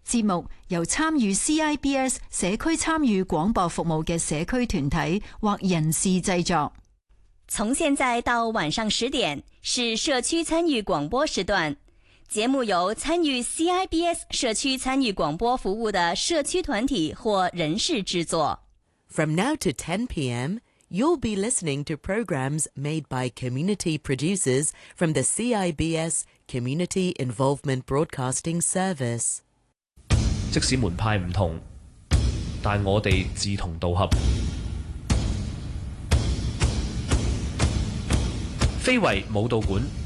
節目由參與 CIBS 社區參與廣播服務嘅社區團體或人士製作。 從現在到晚上10點是社區參與廣播時段，節目由參與 CIBS 社區參與廣播服務的社區團體或人士製作。 From now to 10 p.m., you'll be listening to programs made by community producers from the CIBS Community Involvement Broadcasting Service. 即使門派唔同，但我哋志同道合。非遺舞蹈館